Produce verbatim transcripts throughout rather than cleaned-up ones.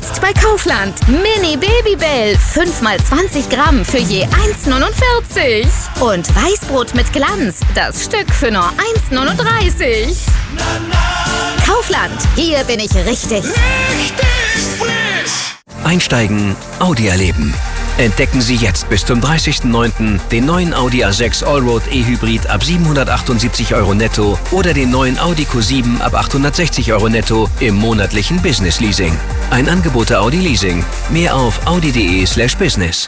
Jetzt bei Kaufland. Mini Babybell. fünf mal zwanzig Gramm für je eins neunundvierzig. Und Weißbrot mit Glanz. Das Stück für nur eins neununddreißig. Kaufland. Hier bin ich richtig. Richtig frisch. Einsteigen, Audi erleben. Entdecken Sie jetzt bis zum dreißigsten neunten den neuen Audi A sechs Allroad E-Hybrid ab siebenhundertachtundsiebzig Euro netto oder den neuen Audi Q sieben ab achthundertsechzig Euro netto im monatlichen Business Leasing. Ein Angebot der Audi Leasing. Mehr auf audi.de slash business.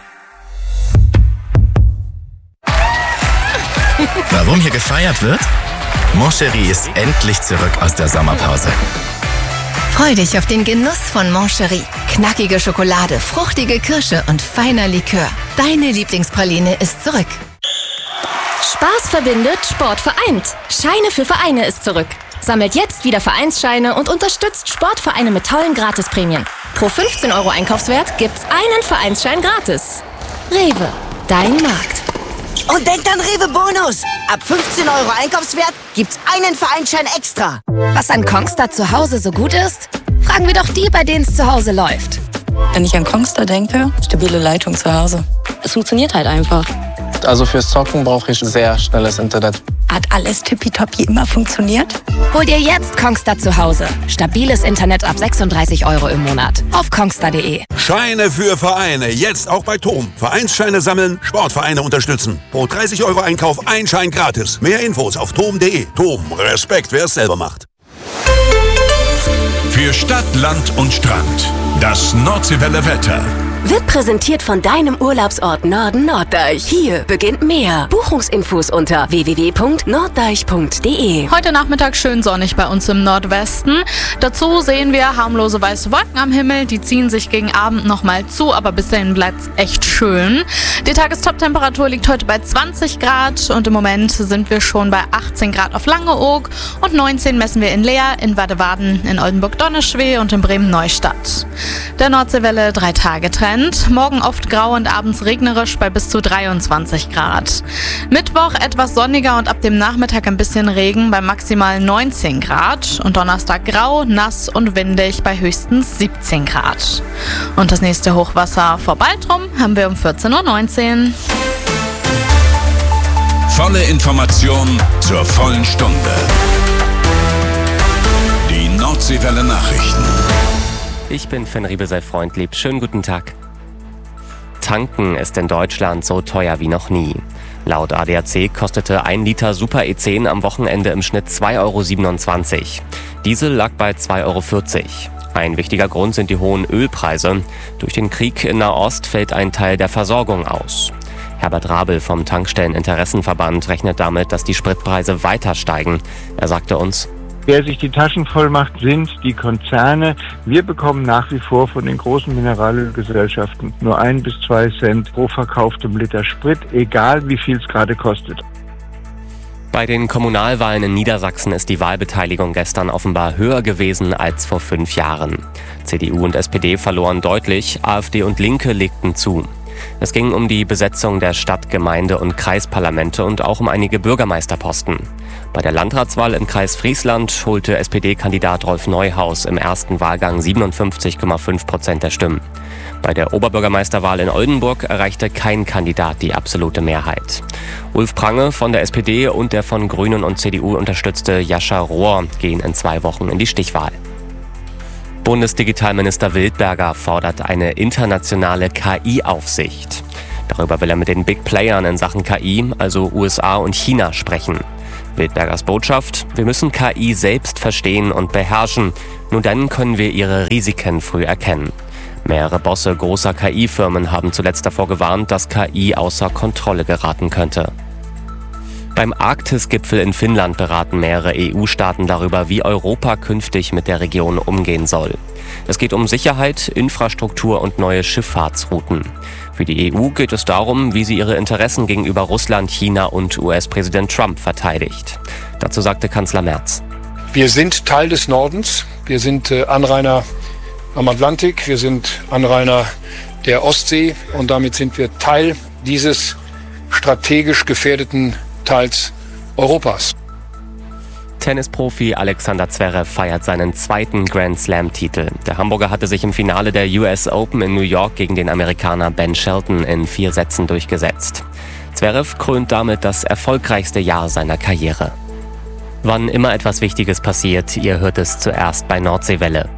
Warum hier gefeiert wird? Moncherie ist endlich zurück aus der Sommerpause. Freu dich auf den Genuss von Moncherie. Knackige Schokolade, fruchtige Kirsche und feiner Likör. Deine Lieblingspraline ist zurück. Spaß verbindet, Sport vereint. Scheine für Vereine ist zurück. Sammelt jetzt wieder Vereinsscheine und unterstützt Sportvereine mit tollen Gratisprämien. Pro fünfzehn Euro Einkaufswert gibt's einen Vereinsschein gratis. Rewe, dein Markt. Und denkt an Rewe Bonus. Ab fünfzehn Euro Einkaufswert gibt's einen Vereinsschein extra. Was an Kongstar zu Hause so gut ist? Fragen wir doch die, bei denen es zu Hause läuft. Wenn ich an Kongstar denke, stabile Leitung zu Hause. Es funktioniert halt einfach. Also fürs Zocken brauche ich sehr schnelles Internet. Hat alles tippitoppi immer funktioniert? Hol dir jetzt Kongstar zu Hause. Stabiles Internet ab sechsunddreißig Euro im Monat. Auf kongstar punkt de. Scheine für Vereine. Jetzt auch bei Tom. Vereinsscheine sammeln, Sportvereine unterstützen. Pro dreißig Euro Einkauf ein Schein gratis. Mehr Infos auf tom punkt de. Tom, Respekt, wer es selber macht. Für Stadt, Land und Strand. Das Nordseewelle Wetter. Wird präsentiert von deinem Urlaubsort Norden Norddeich. Hier beginnt mehr. Buchungsinfos unter w w w punkt norddeich punkt de. Heute Nachmittag schön sonnig bei uns im Nordwesten. Dazu sehen wir harmlose weiße Wolken am Himmel. Die ziehen sich gegen Abend nochmal zu, aber bis dahin bleibt es echt schön. Die Tagestop-Temperatur liegt heute bei zwanzig Grad und im Moment sind wir schon bei achtzehn Grad auf Langeoog und neunzehn messen wir in Leer, in Wadewaden, in Oldenburg-Donneschweh und in Bremen-Neustadt. Der Nordseewelle drei Tage Trend. Morgen oft grau und abends regnerisch bei bis zu dreiundzwanzig Grad. Mittwoch etwas sonniger und ab dem Nachmittag ein bisschen Regen bei maximal neunzehn Grad. Und Donnerstag grau, nass und windig bei höchstens siebzehn Grad. Und das nächste Hochwasser vor Baltrum haben wir um vierzehn Uhr neunzehn. Volle Information zur vollen Stunde. Die Nordseewelle Nachrichten. Ich bin Finn Riebesell-Freundlieb. Schönen guten Tag. Tanken ist in Deutschland so teuer wie noch nie. Laut A D A C kostete ein Liter Super E zehn am Wochenende im Schnitt zwei Euro siebenundzwanzig. Diesel lag bei zwei Euro vierzig. Ein wichtiger Grund sind die hohen Ölpreise. Durch den Krieg in Nahost fällt ein Teil der Versorgung aus. Herbert Rabel vom Tankstelleninteressenverband rechnet damit, dass die Spritpreise weiter steigen. Er sagte uns: Wer sich die Taschen voll macht, sind die Konzerne. Wir bekommen nach wie vor von den großen Mineralölgesellschaften nur ein bis zwei Cent pro verkauftem Liter Sprit, egal wie viel es gerade kostet. Bei den Kommunalwahlen in Niedersachsen ist die Wahlbeteiligung gestern offenbar höher gewesen als vor fünf Jahren. C D U und S P D verloren deutlich, AfD und Linke legten zu. Es ging um die Besetzung der Stadt-, Gemeinde- und Kreisparlamente und auch um einige Bürgermeisterposten. Bei der Landratswahl im Kreis Friesland holte S P D-Kandidat Rolf Neuhaus im ersten Wahlgang siebenundfünfzig Komma fünf Prozent der Stimmen. Bei der Oberbürgermeisterwahl in Oldenburg erreichte kein Kandidat die absolute Mehrheit. Ulf Prange von der S P D und der von Grünen und C D U unterstützte Jascha Rohr gehen in zwei Wochen in die Stichwahl. Bundesdigitalminister Wildberger fordert eine internationale K I-Aufsicht. Darüber will er mit den Big Playern in Sachen K I, also U S A und China, sprechen. Wildbergers Botschaft: Wir müssen K I selbst verstehen und beherrschen. Nur dann können wir ihre Risiken früh erkennen. Mehrere Bosse großer K I-Firmen haben zuletzt davor gewarnt, dass K I außer Kontrolle geraten könnte. Beim Arktis-Gipfel in Finnland beraten mehrere E U-Staaten darüber, wie Europa künftig mit der Region umgehen soll. Es geht um Sicherheit, Infrastruktur und neue Schifffahrtsrouten. Für die E U geht es darum, wie sie ihre Interessen gegenüber Russland, China und U S-Präsident Trump verteidigt. Dazu sagte Kanzler Merz: Wir sind Teil des Nordens, wir sind äh, Anrainer am Atlantik, wir sind Anrainer der Ostsee und damit sind wir Teil dieses strategisch gefährdeten Teils Europas. Tennisprofi Alexander Zverev feiert seinen zweiten Grand Slam-Titel. Der Hamburger hatte sich im Finale der U S Open in New York gegen den Amerikaner Ben Shelton in vier Sätzen durchgesetzt. Zverev krönt damit das erfolgreichste Jahr seiner Karriere. Wann immer etwas Wichtiges passiert, ihr hört es zuerst bei Nordseewelle.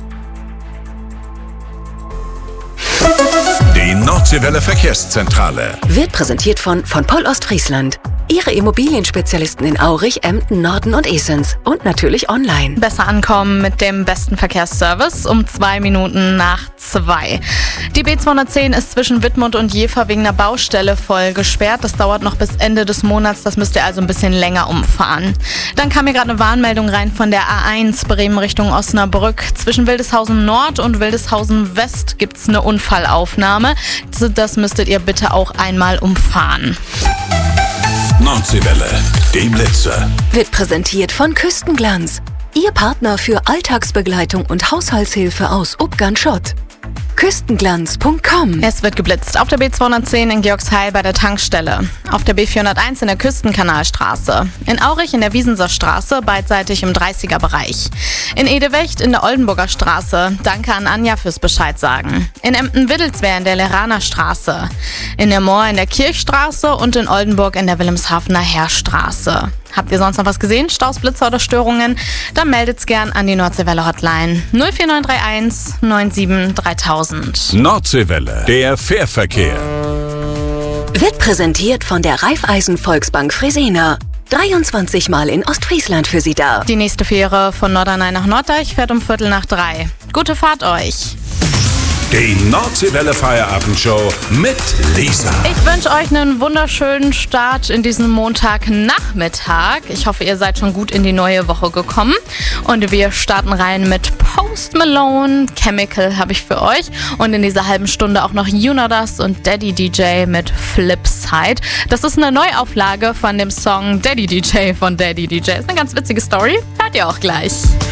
Die Nordseewelle Verkehrszentrale Wird präsentiert von von Pol Ostfriesland. Ihre Immobilienspezialisten in Aurich, Emden, Norden und Esens. Und natürlich online. Besser ankommen mit dem besten Verkehrsservice um zwei Minuten nach zwei. Die B zweihundertzehn ist zwischen Wittmund und Jever wegen einer Baustelle voll gesperrt. Das dauert noch bis Ende des Monats. Das müsst ihr also ein bisschen länger umfahren. Dann kam mir gerade eine Warnmeldung rein von der A eins Bremen Richtung Osnabrück. Zwischen Wildeshausen Nord und Wildeshausen West gibt es eine Unfallaufnahme. Das müsstet ihr bitte auch einmal umfahren. Nordseewelle, die Blitzer. Wird präsentiert von Küstenglanz. Ihr Partner für Alltagsbegleitung und Haushaltshilfe aus Ubgan-Schott. Küstenglanz Punkt com. Es wird geblitzt auf der B zweihundertzehn in Georgsheil bei der Tankstelle, auf der B vierhunderteins in der Küstenkanalstraße, in Aurich in der Wiesenser Straße, beidseitig im dreißiger Bereich, in Edewecht in der Oldenburger Straße, danke an Anja fürs Bescheid sagen, in Emden-Wittelswehr in der Leraner Straße, in der Moor in der Kirchstraße und in Oldenburg in der Wilhelmshavener Heerstraße. Habt ihr sonst noch was gesehen? Staus, Blitzer oder Störungen? Dann meldet's gern an die Nordseewelle Hotline null vier neun drei eins neun sieben dreitausend. Nordseewelle, der Fährverkehr. Wird präsentiert von der Raiffeisen Volksbank Fresenius. dreiundzwanzig Mal in Ostfriesland für Sie da. Die nächste Fähre von Norderney nach Norddeich fährt um Viertel nach drei. Gute Fahrt euch! Die Nordseewelle Feierabendshow mit Lisa. Ich wünsche euch einen wunderschönen Start in diesen Montagnachmittag. Ich hoffe, ihr seid schon gut in die neue Woche gekommen. Und wir starten rein mit Post Malone, Chemical habe ich für euch. Und in dieser halben Stunde auch noch Unadas und Daddy D J mit Flipside. Das ist eine Neuauflage von dem Song Daddy D J von Daddy D J. Ist eine ganz witzige Story. Hört ihr auch gleich.